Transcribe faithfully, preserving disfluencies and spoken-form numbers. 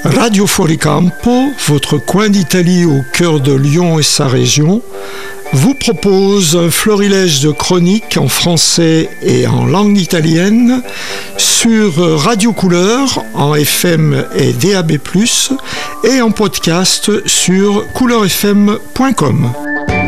Radio Fuoricampo, votre coin d'Italie au cœur de Lyon et sa région, vous propose un florilège de chroniques en français et en langue italienne sur Radio Couleur en F M et D A B plus, et en podcast sur couleur f m point com.